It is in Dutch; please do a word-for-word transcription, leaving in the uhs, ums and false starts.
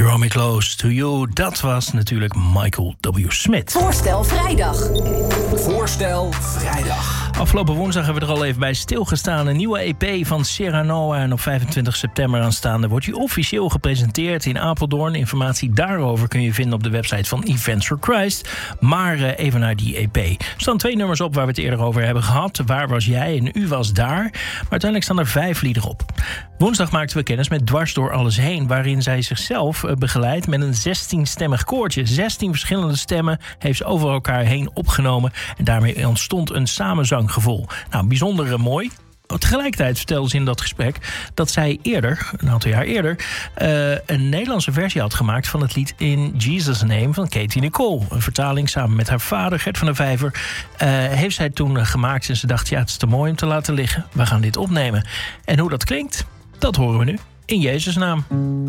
Draw Me Close to You, dat was natuurlijk Michael W. Smith. Voorstel vrijdag. Voorstel vrijdag. Afgelopen woensdag hebben we er al even bij stilgestaan. Een nieuwe E P van Sierra Noah. En op vijfentwintig september aanstaande wordt hij officieel gepresenteerd in Apeldoorn. Informatie daarover kun je vinden op de website van Events for Christ. Maar uh, even naar die E P. Er staan twee nummers op waar we het eerder over hebben gehad. Waar was jij en u was daar. Maar uiteindelijk staan er vijf liederen op. Woensdag maakten we kennis met Dwars door alles heen, waarin zij zichzelf begeleidt met een zestienstemmig koortje. zestien verschillende stemmen heeft ze over elkaar heen opgenomen. En daarmee ontstond een samenzanggevoel. Nou, bijzonder mooi. Tegelijkertijd vertelde ze in dat gesprek dat zij eerder, een aantal jaar eerder, uh, een Nederlandse versie had gemaakt van het lied In Jesus' Name van Katie Nicole. Een vertaling samen met haar vader, Gert van der Vijver, uh, heeft zij toen gemaakt. En ze dacht, ja, het is te mooi om te laten liggen. We gaan dit opnemen. En hoe dat klinkt, dat horen we nu. In Jezus' naam.